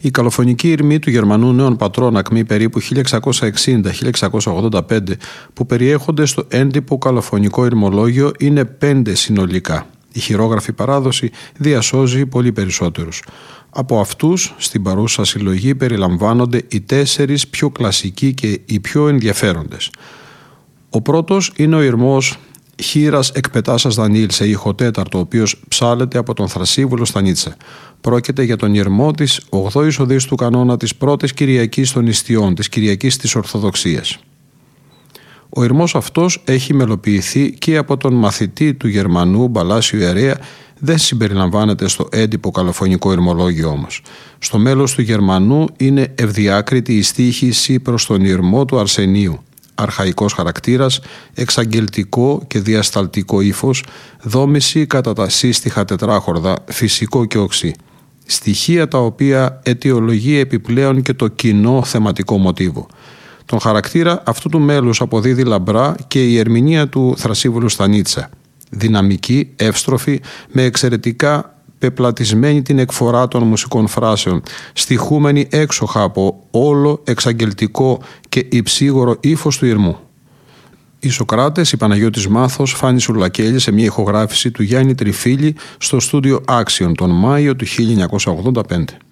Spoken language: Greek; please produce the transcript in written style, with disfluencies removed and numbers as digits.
Η καλοφωνική ηρμή του Γερμανού Νέων Πατρών, ακμή περίπου 1660-1685, που περιέχονται στο έντυπο καλοφωνικό ηρμολόγιο, είναι 5 συνολικά. Η χειρόγραφη παράδοση διασώζει πολύ περισσότερους. Από αυτούς, στην παρούσα συλλογή περιλαμβάνονται οι 4 πιο κλασικοί και οι πιο ενδιαφέροντες. Ο πρώτος είναι ο ηρμός Χήρας Εκπετάσας Δανίλ σε ήχο τέταρτο, ο οποίος ψάλεται από τον Θρασίβουλο Στανίτσα. Πρόκειται για τον ηρμό της 8ης οδής του κανόνα της πρώτης Κυριακής των Ιστιών, της Κυριακής της Ορθοδοξίας. Ο ηρμός αυτός έχει μελοποιηθεί και από τον μαθητή του Γερμανού Μπαλάσιο Ιερέα, δεν συμπεριλαμβάνεται στο έντυπο καλοφωνικό ηρμολόγιο όμως. Στο μέλος του Γερμανού είναι ευδιάκριτη η στίχηση προς τον ηρμό του Αρσενίου. Αρχαϊκός χαρακτήρας, εξαγγελτικό και διασταλτικό ύφος, δόμηση κατά τα σύστιχα τετράχορδα, φυσικό και οξύ. Στοιχεία τα οποία αιτιολογεί επιπλέον και το κοινό θεματικό μοτίβο. Τον χαρακτήρα αυτού του μέλους αποδίδει λαμπρά και η ερμηνεία του Θρασίβουλου Στανίτσα. Δυναμική, εύστροφη, με εξαιρετικά πεπλατισμένη την εκφορά των μουσικών φράσεων, στιχούμενη έξοχα από όλο εξαγγελτικό και υψίγορο ύφος του ηρμού. Οι Σοκράτες, η Παναγιώτης Μάθος, Φάνης Σουρλακέλης σε μια ηχογράφηση του Γιάννη Τριφίλη στο στούντιο Άξιον τον Μάιο του 1985.